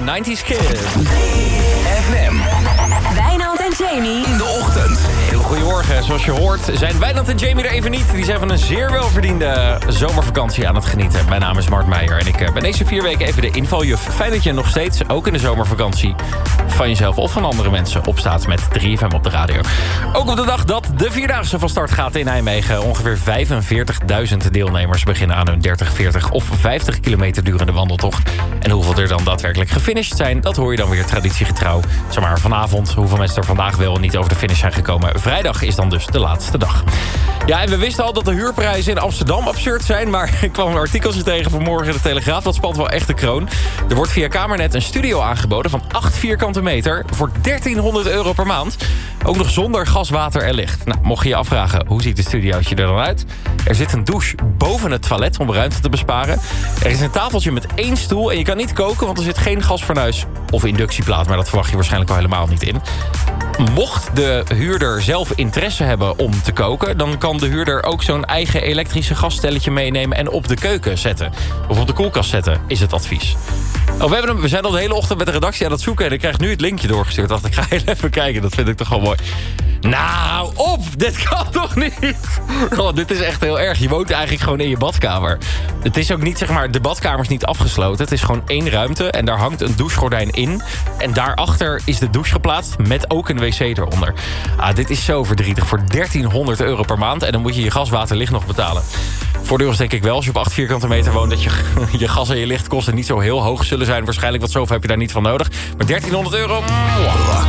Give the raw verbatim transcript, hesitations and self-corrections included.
nineties Kid. F M. Wijnand en Jamie. In de ochtend. Heel goedemorgen. Zoals je hoort zijn Wijnand en Jamie er even niet. Die zijn van een zeer welverdiende zomervakantie aan het genieten. Mijn naam is Mart Meijer en ik ben deze vier weken even de invaljuf. Fijn dat je nog steeds, ook in de zomervakantie, van jezelf of van andere mensen opstaat met drie F M op de radio. Ook op de dag dat de Vierdaagse van start gaat in Nijmegen. Ongeveer vijfenveertigduizend deelnemers beginnen aan hun dertig, veertig of vijftig kilometer durende wandeltocht. En hoeveel er dan daadwerkelijk gefinished zijn, dat hoor je dan weer traditiegetrouw. Zeg maar vanavond, hoeveel mensen er vandaag wel niet over de finish zijn gekomen. Vrijdag is dan dus de laatste dag. Ja, en we wisten al dat de huurprijzen in Amsterdam absurd zijn, maar ik kwam een artikeltje tegen vanmorgen in de Telegraaf. Dat spant wel echt de kroon. Er wordt via Kamernet een studio aangeboden van acht vierkante meter voor dertienhonderd euro per maand. Ook nog zonder gas, water en licht. Nou, mocht je je afvragen, hoe ziet het studiootje er dan uit? Er zit een douche boven het toilet om ruimte te besparen. Er is een tafeltje met één stoel en je kan niet koken, want er zit geen gasfornuis of inductieplaat, maar dat verwacht je waarschijnlijk al helemaal niet in. Mocht de huurder zelf interesse hebben om te koken, dan kan de huurder ook zo'n eigen elektrische gasstelletje meenemen en op de keuken zetten. Of op de koelkast zetten, is het advies. Oh, we, hebben hem, we zijn al de hele ochtend met de redactie aan het zoeken en ik krijg nu het linkje doorgestuurd. Dacht ik, ga heel even kijken, dat vind ik toch wel mooi. Nou, op! Dit kan toch niet? Oh, dit is echt heel erg. Je woont eigenlijk gewoon in je badkamer. Het is ook niet, zeg maar, de badkamer is niet afgesloten. Het is gewoon één ruimte en daar hangt een douchegordijn in. En daarachter is de douche geplaatst met ook een wc eronder. Ah, dit is zo verdrietig. Voor dertienhonderd euro per maand en dan moet je je gas, water, licht nog betalen. Voordeel is denk ik wel, als je op acht vierkante meter woont, dat je, je gas en je lichtkosten niet zo heel hoog zullen zijn. Waarschijnlijk, want zoveel heb je daar niet van nodig. Maar dertienhonderd euro... Mm,